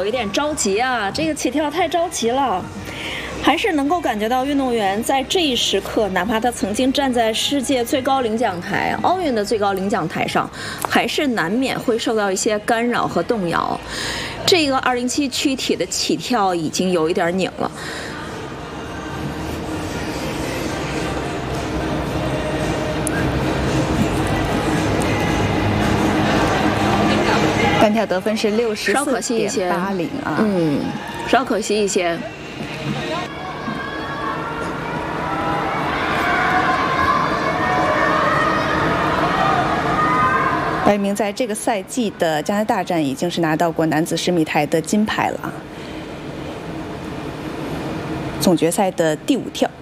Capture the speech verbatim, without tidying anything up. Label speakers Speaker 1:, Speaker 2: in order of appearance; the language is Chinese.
Speaker 1: 有一点着急啊，这个起跳太着急了。还是能够感觉到运动员在这一时刻，哪怕他曾经站在世界最高领奖台、奥运的最高领奖台上，还是难免会受到一些干扰和动摇。这个二零七躯体的起跳已经有一点拧了。
Speaker 2: 单跳得分是六十
Speaker 1: 稍可惜一些，
Speaker 2: 八零啊，
Speaker 1: 嗯，稍可惜一些。
Speaker 2: 白宇明在这个赛季的加拿大站已经是拿到过男子十米台的金牌了啊，总决赛的第五跳。